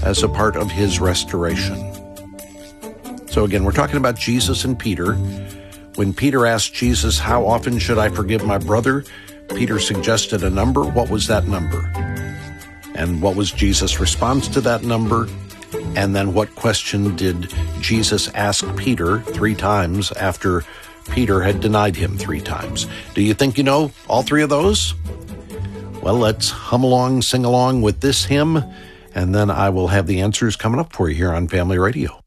as a part of his restoration. So again, we're talking about Jesus and Peter. When Peter asked Jesus, how often should I forgive my brother? Peter suggested a number. What was that number? And what was Jesus' response to that number? And then what question did Jesus ask Peter 3 times after Peter had denied him 3 times? Do you think you know all 3 of those? Well, let's hum along, sing along with this hymn, and then I will have the answers coming up for you here on Family Radio.